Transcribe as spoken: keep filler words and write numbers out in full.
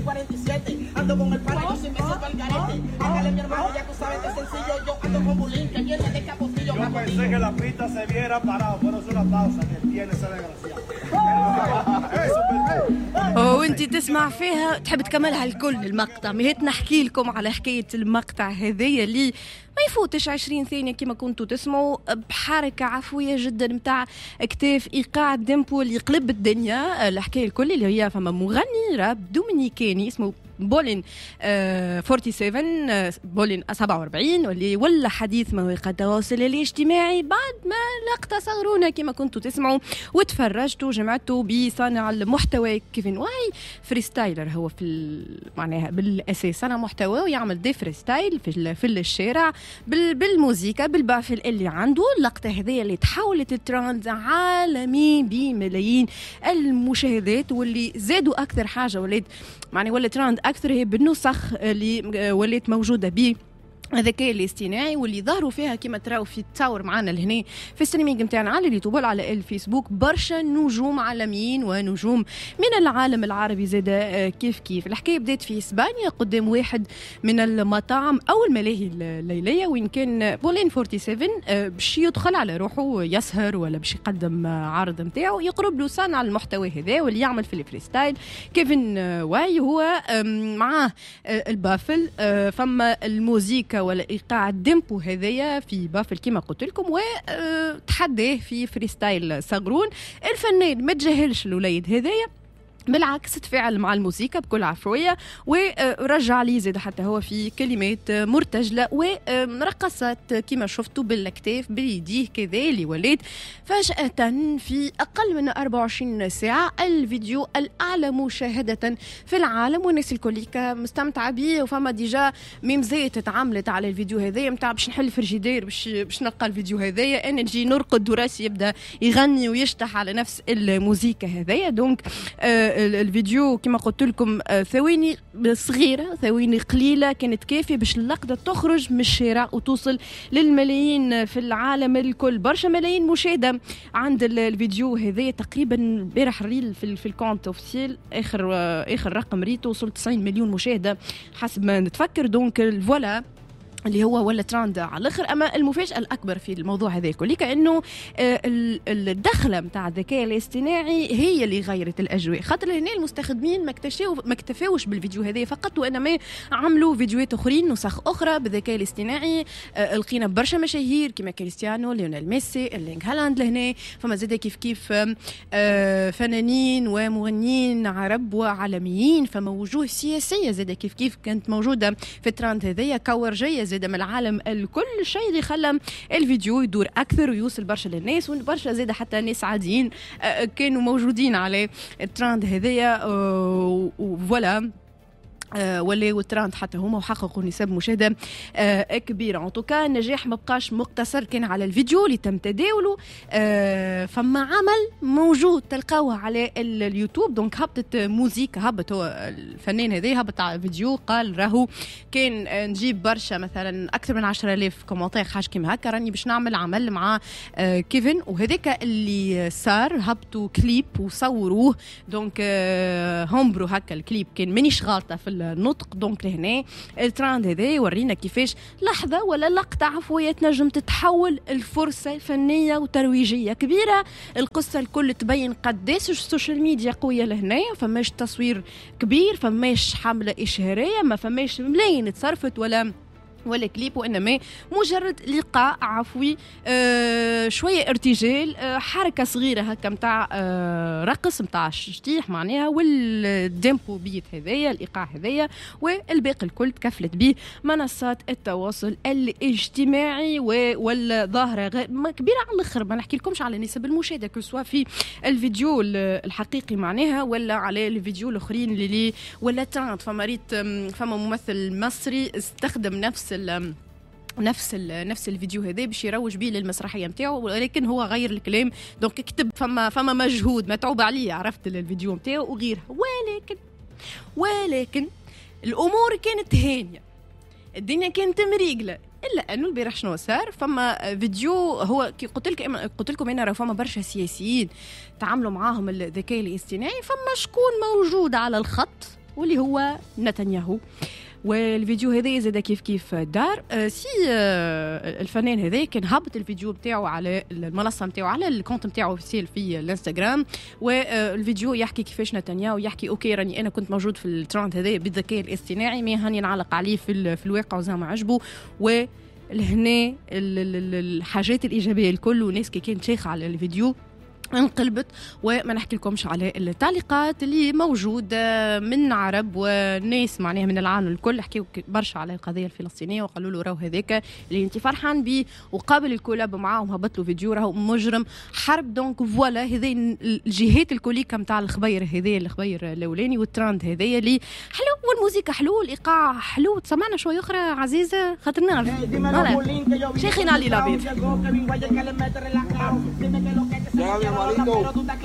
cuarenta y siete, ando con el pana, yo soy Messi pa'l garete. Hágale mi hermano, ya tú sabes que es sencillo. Yo ando con Bulín, que viene de Capotillo. Yo pensé que la pista se viera parado, pero es una pausa que tiene ese desgraciado. وانتي تسمع فيها تحب تكملها الكل المقطع. مهيت نحكي لكم على حكاية المقطع هذية اللي ما يفوتش عشرين ثانية كما كنتوا تسمعوا، بحركة عفوية جدا متاع اكتاف ايقاع الديمبو اللي يقلب الدنيا. الحكاية الكل اللي هي فما مغني راب دومينيكاني اسمه بولين آه سبعة وأربعين آه بولين سبعة وأربعين واللي ولا حديث مواقع التواصل الاجتماعي بعد ما لقطة صغرونا كما كنتوا تسمعوا وتفرجتوا جمعتوا بصانع المحتوى كيفن واي فريستايلر. هو في معناها بالاساس صانع محتوى ويعمل دي فريستايل في في الشارع بالموسيقى بالبافل اللي عنده. اللقطة هذه اللي تحولت الترند عالمي بملايين المشاهدات، واللي زادوا أكثر حاجة ولات معني ولا ترند أكثر هي بالنسخ اللي ولات موجودة به الذكاء الاصطناعي، واللي ظهروا فيها كما تراو في التصاور معنا لهنا في الستريمينج نتاعنا على اليوتيوب على الفيسبوك برشا نجوم عالميين ونجوم من العالم العربي زاده كيف كيف. الحكايه بدات في اسبانيا قدام واحد من المطاعم او الملاهي الليليه وين كان بولين سبعة وأربعين باش يدخل على روحه يسهر ولا باش يقدم عرض نتاعو. يقرب له صانع المحتوى هذا واللي يعمل في الفريستايل كيفن واي، هو معاه البافل فما الموسيقى ولا ايقاع الديمبو هذايا في بافل كما قلت لكم، وتحداه في فريستايل صغرون. الفنان ما تجاهلش الوليد هذايا، بالعكس تفاعل مع الموسيقى بكل عفوية ورجع لي زاد حتى هو في كلمات مرتجلة ورقصات كما شفتوا بالاكتاف بيديه كذا اللي وليد فجأة في أقل من أربعة وعشرين ساعة الفيديو الأعلى مشاهدة في العالم، والناس الكليكا مستمتعة به. وفما ديجا ميمزات تعاملت على الفيديو هذايا متاع باش نحل فرجيدير باش باش نلقى الفيديو هذايا أنا نجي نرقد وراسي يبدأ يغني ويشتح على نفس الموسيقى هذايا. دونك آه الفيديو كما قلت لكم ثواني صغيرة ثواني قليلة كانت كافية باش اللقطة تخرج من الشارع وتوصل للملايين في العالم الكل. برشا ملايين مشاهدة عند الفيديو هذا تقريبا بارح ريل في, في الكونت اوفيسيال اخر اخر رقم ريت وصل تسعين مليون مشاهدة حسب ما نتفكر. دونك فوالا اللي هو ولا تراند على الاخر. اما المفاجاه الاكبر في الموضوع هذا كله كانه الدخله نتاع الذكاء الاصطناعي هي اللي غيرت الاجواء، خاطر هنا المستخدمين ما اكتشفوا ما اكتفاوش بالفيديو هذا فقط، وانما عملوا فيديوهات اخرين نسخ اخرى بالذكاء الاصطناعي. لقينا برشا مشاهير كما كريستيانو ليونيل ميسي اللينغ هالاند لهنا، فما زاد كيف كيف فنانين ومغنيين عرب وعالميين، فما وجوه سياسيه زاد كيف كيف كانت موجوده في التراند هذايا كورجيه زاد من العالم الكل. شيء اللي خلى الفيديو يدور اكثر ويوصل برشا للناس، وبرشا زاد حتى ناس عاديين كانوا موجودين على التراند هذايا وفوالا آه ولا والتراند حتى هما وحققوا نسب مشاهده آه كبيره. ان توكا النجاح ما بقاش مقتصر كان على الفيديو اللي تم تداوله، آه فما عمل موجود تلقاوه على اليوتيوب. دونك هبطت موسيقى، هبط هو الفنان هذا هبط على الفيديو قال راهو كان آه نجيب برشا مثلا اكثر من عشرة آلاف كومنتير حاجه كيما هكا راني باش نعمل عمل مع آه كيفن، وهذاك اللي صار هبطوا كليب وصوروه. دونك آه همبرو هكا الكليب كان مانيش غالطه في النطق. دونك لهنا التراند هذا يورينا كيفاش لحظه ولا لقطه عفويه تنجم تتحول الفرصه فنيه وترويجيه كبيره. القصه الكل تبين قداش السوشيال ميديا قويه لهنا، فماش تصوير كبير فماش حمله اشهاريه ما فماش ملايين تصرفت ولا ولا كليب، وإنما مجرد لقاء عفوي آه شوية ارتجال آه حركة صغيرة هكا متاع آه رقص متاع شتيح معناها والديمبو بيت هذايا الإيقاع هذايا، والباقي الكل تكفلت به منصات التواصل الاجتماعي والظاهرة كبيرة على الآخر. ما نحكي لكمش على نسب المشاهدة كسوا في الفيديو الحقيقي معناها ولا على الفيديو الآخرين اللي ولا تراند. فما ريت فما ممثل مصري استخدم نفس ال نفس ال نفس الفيديو هذا باش يروج به للمسرحيه نتاعو، ولكن هو غير الكلام. دونك كتب فما فما مجهود متعوب عليه عرفت الفيديو نتاعو وغيرها، ولكن ولكن الامور كانت هانيه، الدنيا كانت مريقله. الا انه البارح شنو صار؟ فما فيديو هو كي قلت لك قلت لكم انا راه فما برشا سياسيين تعاملوا معاهم الذكاء الاصطناعي. فما شكون موجود على الخط واللي هو نتنياهو. والفيديو هذا زاد كيف كيف دار آه سي آه الفنان هذا كان هبط الفيديو بتاعه على المنصه بتاعه على الكونت بتاعه اوفيسيال في الانستغرام، والفيديو يحكي كيفاش نتنياهو يحكي اوكي راني انا كنت موجود في الترند هذا بالذكاء الاصطناعي، ما هاني نعلق عليه في, في الواقع وزعما عجبه. و لهنا الحاجات الايجابيه الكل وناس كي كانت شيخه على الفيديو انقلبت. وما نحكي لكمش على التعليقات اللي موجوده من عرب وناس معناها من العالم الكل حكيوا برشا على القضيه الفلسطينيه وقالوا له راهو هذاك اللي انت فرحان به وقابل الكولاب معاهم هبط له فيديو راهو مجرم حرب. دونك فوالا هذه الجهات الكوليكا نتاع الخبير هذايا الخبير الاولاني والتراند هذايا اللي حلو والموسيقى حلو والايقاع حلو. تسمعنا شويه اخرى عزيزه خاطر نعرف شيخنا علي لابيد. Salam alaikum.